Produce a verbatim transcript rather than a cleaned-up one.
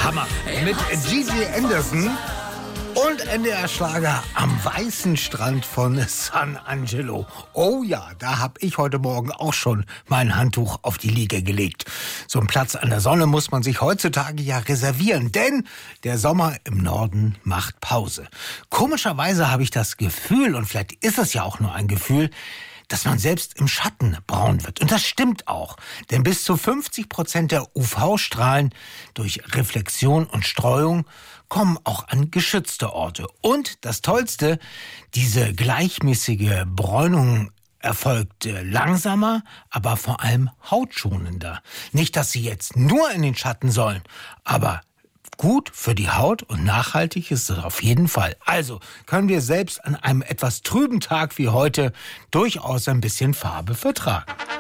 Hammer. Mit Gigi Anderson und N D R-Schlager am weißen Strand von San Angelo. Oh ja, da habe ich heute Morgen auch schon mein Handtuch auf die Liege gelegt. So einen Platz an der Sonne muss man sich heutzutage ja reservieren, denn der Sommer im Norden macht Pause. Komischerweise habe ich das Gefühl, und vielleicht ist es ja auch nur ein Gefühl, dass man selbst im Schatten braun wird. Und das stimmt auch. Denn bis zu fünfzig Prozent der U V-Strahlen durch Reflexion und Streuung kommen auch an geschützte Orte. Und das Tollste, diese gleichmäßige Bräunung erfolgt langsamer, aber vor allem hautschonender. Nicht, dass sie jetzt nur in den Schatten sollen, aber gut für die Haut und nachhaltig ist es auf jeden Fall. Also können wir selbst an einem etwas trüben Tag wie heute durchaus ein bisschen Farbe vertragen.